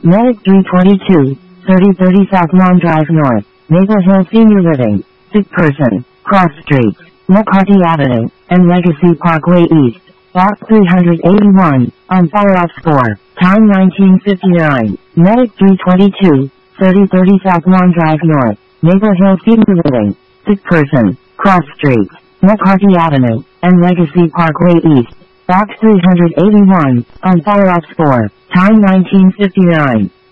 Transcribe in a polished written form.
Medic 322, 3030 South Lawn Drive North, Maple Hill Senior Living, Sick Person, Cross Streets, McCarthy Avenue, and Legacy Parkway East, Box 381, on Fire Ops 4, Time 1959. Medic 322, 3030 South Lawn Drive North, Maple Hill Senior Living, Sick Person, Cross Streets, McCarthy Avenue, and Legacy Parkway East, Box 381, on Fire Ops 4, Time 1959.